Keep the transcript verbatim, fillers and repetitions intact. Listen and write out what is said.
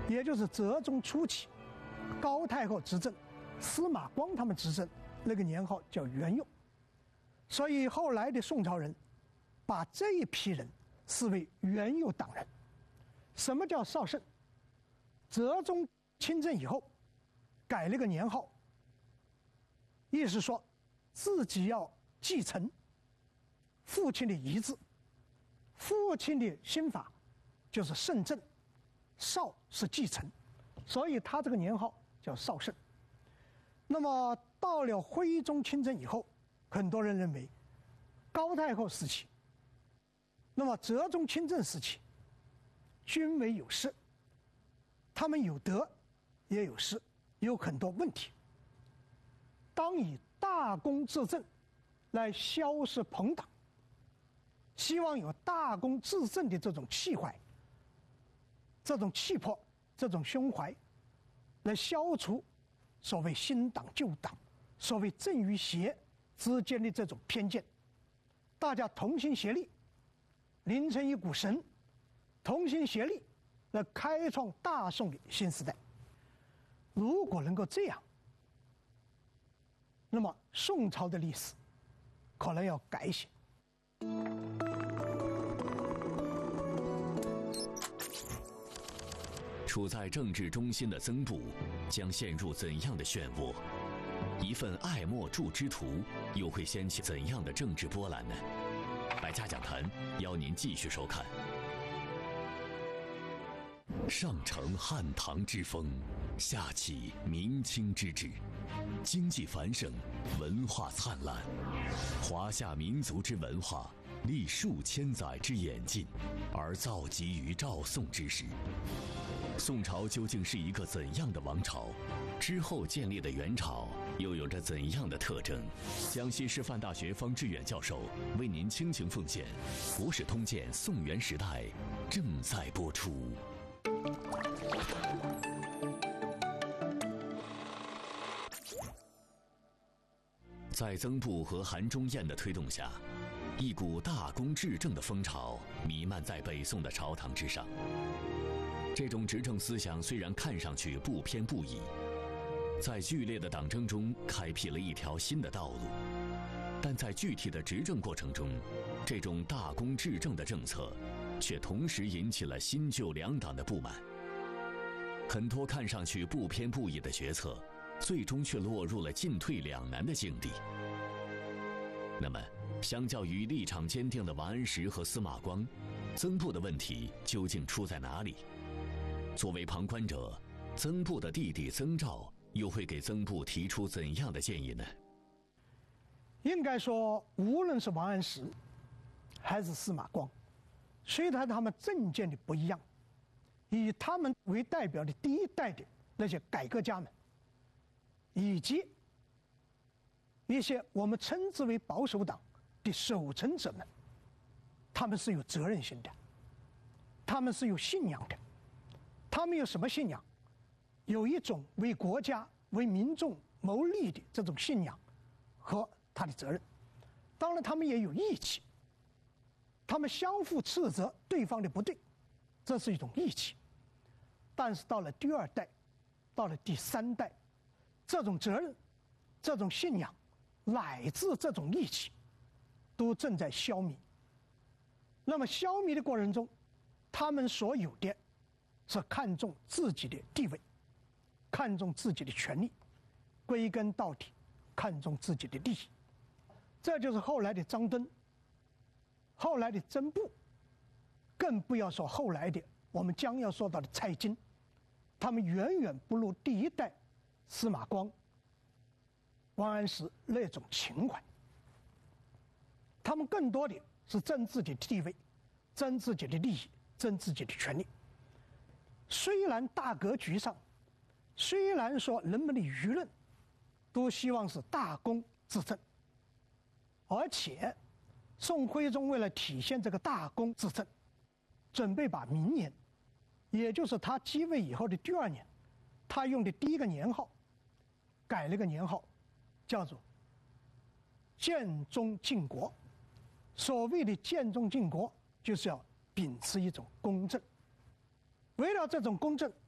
也就是哲宗初期，高太后执政，司马光他们执政，那个年号叫元佑。所以后来的宋朝人把这一批人视为元佑党人。什么叫绍圣？哲宗亲政以后，改了个年号，意思说自己要继承父亲的遗志，父亲的新法就是圣政，绍是继承，所以他这个年号叫绍圣。那么到了徽宗亲政以后，很多人认为高太后时期，那么哲宗亲政时期，均为有失，他们有德也有失，有很多问题。当以大公治政来消失朋党，希望有大公治政的这种气怀、这种气魄、这种胸怀，来消除所谓新党旧党、所谓正与邪之间的这种偏见。大家同心协力，凝成一股神，同心协力来开创大宋的新时代。如果能够这样，那么宋朝的历史可能要改写。 处在政治中心的曾布将陷入怎样的漩涡？一份爱莫助之徒又会掀起怎样的政治波澜呢？百家讲坛邀您继续收看。上承汉唐之风，下启明清之治，经济繁盛，文化灿烂，华夏民族之文化历数千载之演进，而造极于赵宋之时。宋朝究竟是一个怎样的王朝？之后建立的元朝又有着怎样的特征？江西师范大学方志远教授为您倾情奉献《国史通鉴·宋元时代》，正在播出。在曾布和韩忠彦的推动下，一股大公治政的风潮弥漫在北宋的朝堂之上。这种执政思想虽然看上去不偏不倚，在剧烈的党争中开辟了一条新的道路，但在具体的执政过程中，这种大公治政的政策却同时引起了新旧两党的不满。很多看上去不偏不倚的决策，最终却落入了进退两难的境地。那么，相较于立场坚定的王安石和司马光，曾布的问题究竟出在哪里？作为旁观者，曾布的弟弟曾兆又会给曾布提出怎样的建议呢？ 应该说，无论是王安石还是司马光，虽然他们政见的不一样，以他们为代表的第一代的那些改革家们，以及一些我们称之为保守党的守成者们，他们是有责任心的，他们是有信仰的。他们有什么信仰？有一种为国家、为民众谋利的这种信仰和他的责任。当然，他们也有义气，他们相互斥责对方的不对，这是一种义气。但是到了第二代，到了第三代，这种责任、这种信仰乃至这种义气，都正在消弭。那么消弭的过程中，他们所有的是看重自己的地位，看重自己的权利，归根到底看重自己的利益。这就是后来的张敦，后来的曾布，更不要说后来的我们将要说到的蔡京，他们远远不如第一代司马光、王安石那种情怀。他们更多的是争自己的地位，争自己的利益，争自己的权利。虽然大格局上，虽然说人们的舆论都希望是大公治政，而且宋徽宗为了体现这个大公治政，准备把明年，也就是他继位以后的第二年，他用的第一个年号改了个年号，叫做建中靖国。所谓的建中靖国，就是要秉持一种公正。为了这种公正，